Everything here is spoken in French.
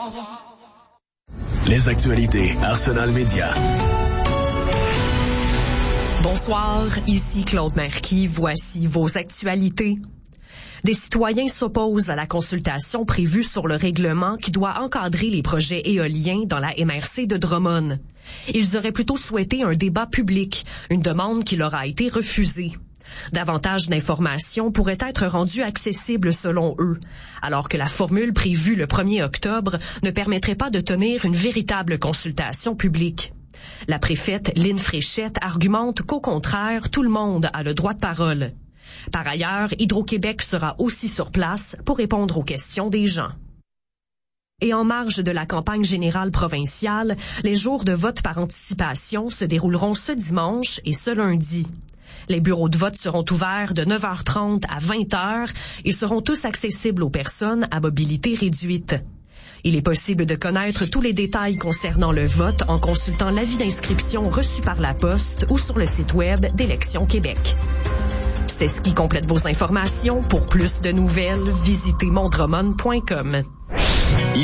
Les actualités Arsenal Média. Bonsoir, ici Claude Marquis. Voici vos actualités. Des citoyens s'opposent à la consultation prévue sur le règlement qui doit encadrer les projets éoliens dans la MRC de Drummond. Ils auraient plutôt souhaité un débat public, une demande qui leur a été refusée. Davantage d'informations pourraient être rendues accessibles selon eux, alors que la formule prévue le 1er octobre ne permettrait pas de tenir une véritable consultation publique. La préfète Lynne Fréchette argumente qu'au contraire, tout le monde a le droit de parole. Par ailleurs, Hydro-Québec sera aussi sur place pour répondre aux questions des gens. Et en marge de la campagne générale provinciale, les jours de vote par anticipation se dérouleront ce dimanche et ce lundi. Les bureaux de vote seront ouverts de 9h30 à 20h et seront tous accessibles aux personnes à mobilité réduite. Il est possible de connaître tous les détails concernant le vote en consultant l'avis d'inscription reçu par la poste ou sur le site web d'Élections Québec. C'est ce qui complète vos informations. Pour plus de nouvelles, visitez mondromon.com.